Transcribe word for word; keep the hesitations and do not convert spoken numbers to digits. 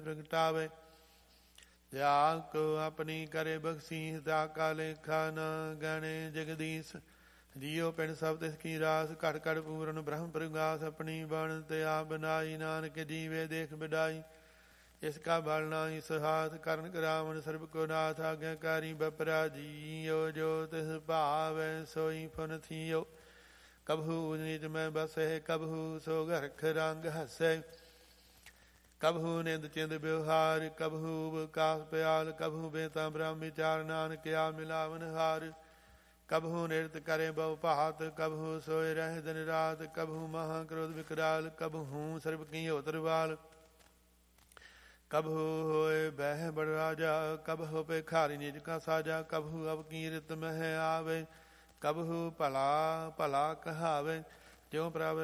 ਪ੍ਰਗਟਾਵੇ। ਜਾ ਕੋ ਆਪਣੀ ਕਰੇ ਬਖਸ਼ੀ, ਤਾ ਕਾ ਲੇਖਾ ਨ ਗਣੇ ਜਗਦੀਸ਼। ਜੀਉ ਪਿੰਡ ਸਭ ਤਿਸ ਕੀ ਰਾਸ, ਘਟ ਘਟ ਪੂਰਨ ਬ੍ਰਹਮ ਪ੍ਰਗਾਸ। ਆਪਣੀ ਬਣ ਤੇ ਆਪ ਬਨਾਈ, ਨਾਨਕ ਜੀਵੇ ਦੇਖ ਬਿਡਾਈ। ਇਸ ਕਾ ਬਲ ਨਾਹੀ ਸਹਾਤ, ਕਰਨ ਕਰਾਵਨ ਸਰਬ ਕੋ ਨਾਥ। ਆਗਿਆਕਾਰੀ ਬਪਰਾ ਜੀਉ, ਜੋ ਤਿਸ ਭਾਵੈ ਸੋਈ ਫੁਨ ਥੀਓ। ਕਬਹੂ ਨਿਜ ਮੈਂ ਬਸੈ, ਕਬਹੂ ਸੋ ਗਰਖ ਰੰਗ ਹਸੈ। ਕਬਹੂ ਨਿੰਦ ਚਿੰਦ ਬਿਵਹਾਰ, ਕਬਹੂ ਵਿਕਾਸ ਪਿਆਲ। ਕਬਹੂ ਬੇਤਾ ਬ੍ਰਹਮ ਵਿਚਾਰ, ਨਾਨਕਿਆ ਮਿਲਾਵਨ ਹਾਰ। ਕਬਹੂ ਨਿਰਤ ਕਰੇ ਬਹੁ ਭਾਤ, ਕਬਹੂ ਸੋਏ ਰਹਿ ਦਿਨ ਰਾਤ। ਕਬਹੂ ਮਹਾ ਕ੍ਰੋਧ ਵਿਕਰਾਲ, ਕਬਹੂ ਸਰਬ ਕੀਓ ਤਰਵਾਲ। ਕਬਹੂ ਹੋਏ ਬਹਿ ਬੜ ਰਾਜਾ, ਕਬਹੂ ਭਿਖਾਰੀ ਨਿਜ ਕਾ ਸਾਜਾ। ਕਬਹੂ ਅਵਕੀਰਤ ਮਹਿ ਆਵੇ, ਕਬਹੂ ਭਲਾ ਭਲਾ ਕਹਾਵੇ। ਤਿਉ ਪ੍ਰਭ